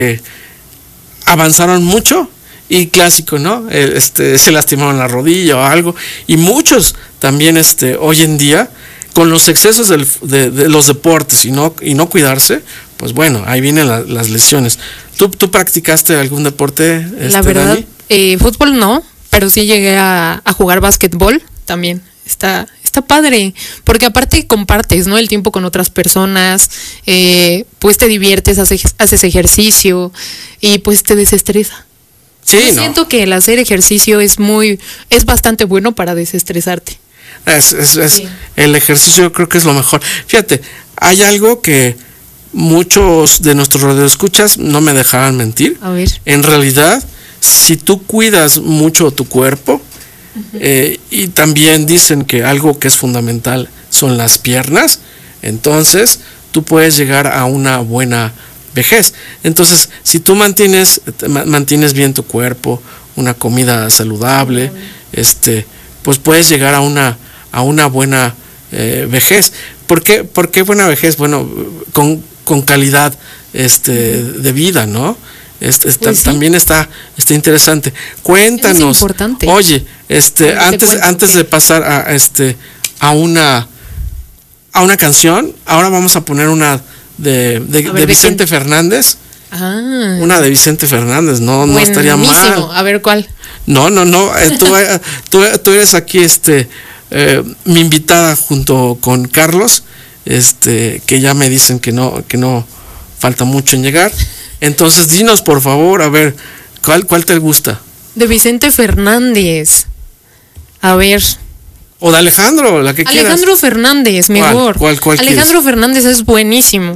avanzaron mucho y clásico, ¿no? Se lastimaron la rodilla o algo, y muchos también hoy en día con los excesos de los deportes y no cuidarse, pues bueno, ahí vienen las lesiones. ¿Tú practicaste algún deporte? La verdad, fútbol no, pero sí llegué a jugar básquetbol también. Está padre, porque aparte compartes, ¿no? El tiempo con otras personas, pues te diviertes, haces ejercicio y pues te desestresa. Sí, yo siento que el hacer ejercicio es bastante bueno para desestresarte. Sí. El ejercicio creo que es lo mejor. Fíjate, hay algo que muchos de nuestros radioescuchas no me dejarán mentir. A ver. En realidad, si tú cuidas mucho tu cuerpo, y también dicen que algo que es fundamental son las piernas, entonces tú puedes llegar a una buena vejez. Entonces, si tú mantienes bien tu cuerpo, una comida saludable, pues puedes llegar a una buena vejez. ¿Por qué buena vejez? Bueno, con calidad de vida, ¿no? Pues sí. También está interesante. Cuéntanos. Es importante. Oye, antes de pasar a una canción, ahora vamos a poner una de Vicente Fernández. Ah. Una de Vicente Fernández, no estaría mal. A ver, ¿cuál? No. Tú eres aquí mi invitada junto con Carlos, que ya me dicen que no falta mucho en llegar. Entonces, dinos por favor, a ver, ¿cuál te gusta? De Vicente Fernández. A ver. O de Alejandro, la que quieras. Alejandro Fernández, mejor. ¿Cuál Alejandro Fernández es buenísimo.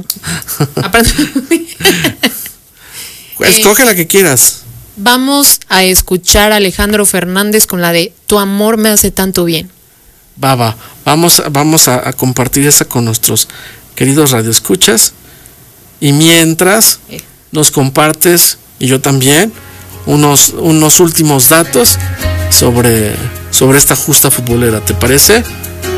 Escoge la que quieras. Vamos a escuchar a Alejandro Fernández con la de Tu amor me hace tanto bien. Vamos a compartir esa con nuestros queridos radioescuchas. Y mientras nos compartes, y yo también, unos últimos datos sobre esta justa futbolera, ¿te parece?